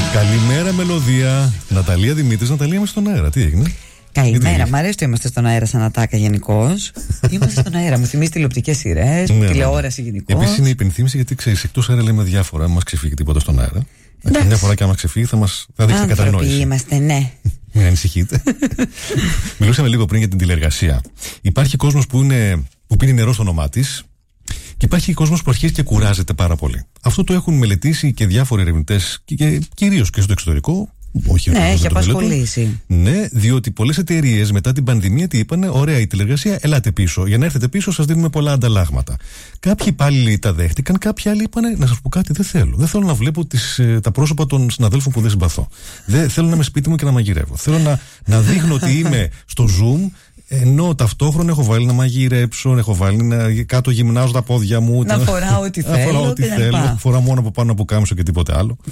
Καλημέρα, μελωδία. Ναταλία Δημήτρης. Ναταλία, είμαστε στον αέρα. Τι έγινε? Καλημέρα, μ' αρέσει ότι είμαστε στον αέρα σαν ατάκα γενικώς. Είμαστε στον αέρα, μου θυμίζει τηλεοπτικές σειρές, τηλεόραση γενικώς. Επίσης είναι υπενθύμηση γιατί ξέρεις, εκτός αέρα λέμε διάφορα, αν μας ξεφύγει τίποτα στον αέρα. Μια φορά και άμα ξεφύγει θα δείξει κατανόηση. Είμαστε, ναι. Μην ανησυχείτε. Μιλούσαμε λίγο πριν για την τηλεργασία. Υπάρχει κόσμος που πίνει νερό στο όνομά της. Και υπάρχει κόσμος που αρχίζει και κουράζεται πάρα πολύ. Αυτό το έχουν μελετήσει και διάφοροι ερευνητές, και κυρίως και στο εξωτερικό. Όχι, ναι, έχει απασχολήσει. Ναι, διότι πολλές εταιρείες μετά την πανδημία τι είπανε? Ωραία η τηλεργασία, ελάτε πίσω. Για να έρθετε πίσω, σας δίνουμε πολλά ανταλλάγματα. Κάποιοι υπάλληλοι τα δέχτηκαν, κάποιοι άλλοι είπανε: να σας πω κάτι, δεν θέλω. Δεν θέλω να βλέπω τα πρόσωπα των συναδέλφων που δεν συμπαθώ. Δεν θέλω να είμαι σπίτι μου και να μαγειρεύω. Θέλω να δείχνω ότι είμαι στο Zoom. Ενώ ταυτόχρονα έχω βάλει να μαγειρέψω, έχω βάλει να κάτω γυμνάζω τα πόδια μου. Να φοράω ό,τι θέλω. Φοράω μόνο από πάνω από κάμισο και τίποτε άλλο.